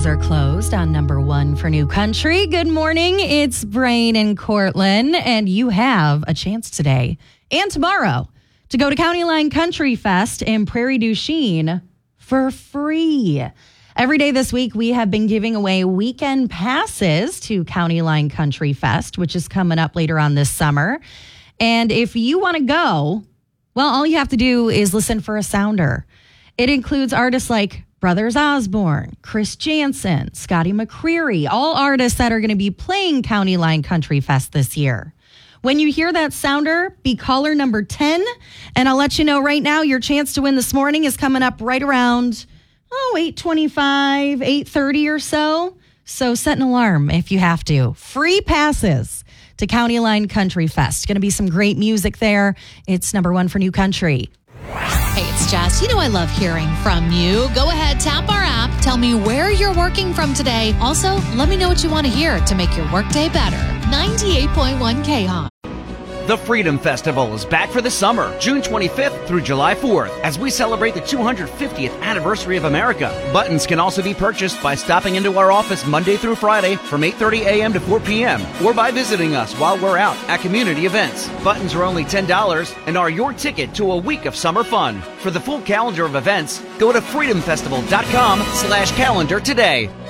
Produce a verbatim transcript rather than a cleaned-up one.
doors are closed on number one for New Country. Good morning. It's Brain and Cortland, and you have a chance today and tomorrow to go to County Line Country Fest in Prairie du Chien for free. Every day this week, we have been giving away weekend passes to County Line Country Fest, which is coming up later on this summer. And if you want to go, well, all you have to do is listen for a sounder. It includes artists like Brothers Osborne, Chris Jansen, Scotty McCreery, all artists that are going to be playing County Line Country Fest this year. When you hear that sounder, be caller number ten, and I'll let you know right now your chance to win this morning is coming up right around, oh, eight twenty-five, eight thirty or so. So set an alarm if you have to. Free passes to County Line Country Fest. Going to be some great music there. It's number one for New Country. Hey, it's Jess. You know I love hearing from you. Go ahead, tap our app. Tell me where you're working from today. Also, let me know what you want to hear to make your workday better. ninety-eight point one K H O P. The Freedom Festival is back for the summer, June twenty-fifth through July fourth, as we celebrate the two hundred fiftieth anniversary of America. Buttons can also be purchased by stopping into our office Monday through Friday from eight thirty a.m. to four p.m. or by visiting us while we're out at community events. Buttons are only ten dollars and are your ticket to a week of summer fun. For the full calendar of events, go to freedomfestival.com slash calendar today.